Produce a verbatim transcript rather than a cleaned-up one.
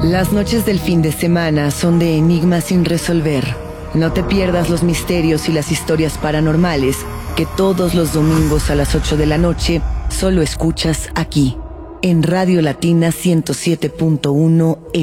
Las noches del fin de semana son de enigmas sin resolver. No te pierdas los misterios y las historias paranormales que todos los domingos a las ocho de la noche solo escuchas aquí, en Radio Latina ciento siete punto uno.